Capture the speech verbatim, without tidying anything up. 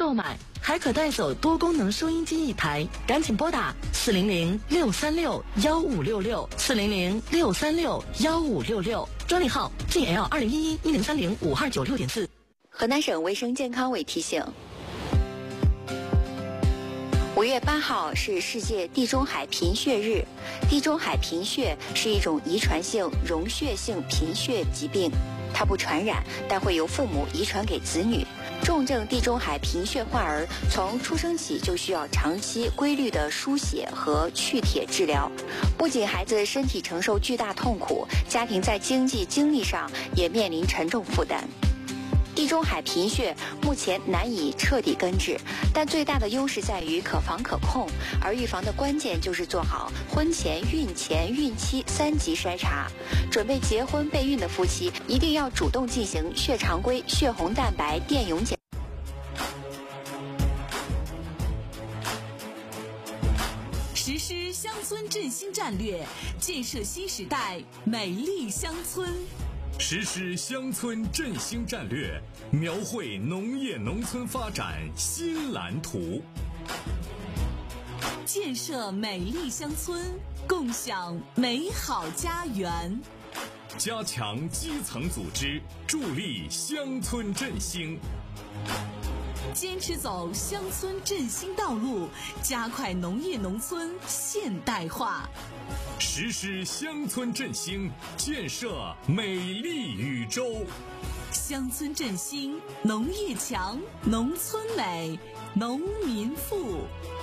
购买，还可带走多功能收音机一台。赶紧拨打四零零六三六幺五六六四零零六三六幺五六六，专利号 G L 二零一一一零三零五二九六点四。 河南省卫生健康委提醒。五月八号是世界地中海贫血日。地中海贫血是一种遗传性溶血性贫血疾病，它不传染，但会由父母遗传给子女。重症地中海贫血患儿从出生起就需要长期规律的输血和去铁治疗，不仅孩子身体承受巨大痛苦，家庭在经济精力上也面临沉重负担。地中海贫血目前难以彻底根治，但最大的优势在于可防可控，而预防的关键就是做好婚前、孕前、孕期三级筛查。准备结婚备孕的夫妻一定要主动进行血常规、血红蛋白电泳检。 实施乡村振兴战略，建设新时代美丽乡村。 实施乡村振兴战略，描绘农业农村发展新蓝图。 建设美丽乡村，共享美好家园。 加强基层组织，助力乡村振兴。 坚持走乡村振兴道路，加快农业农村现代化。 实施乡村振兴，建设美丽宇宙。 乡村振兴，农业强，农村美，农民富。